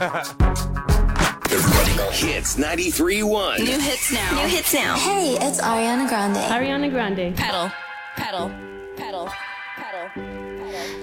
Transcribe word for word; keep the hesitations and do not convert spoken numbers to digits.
Hits ninety-three point one. New hits now. New hits now. Hey, it's Ariana Grande. Ariana Grande. Pedal, pedal, pedal, pedal.